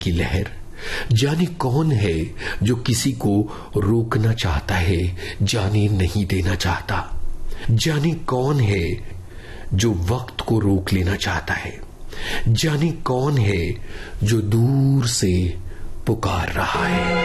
की लहर। जाने कौन है जो किसी को रोकना चाहता है, जाने नहीं देना चाहता। जाने कौन है जो वक्त को रोक लेना चाहता है। जाने कौन है जो दूर से पुकार रहा है।